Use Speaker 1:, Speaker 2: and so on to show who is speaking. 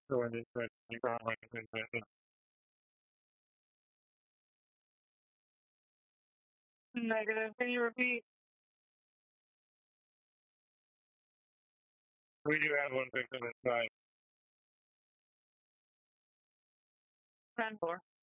Speaker 1: So when you got like the negative, can you repeat? We do have one victim inside. 10-4.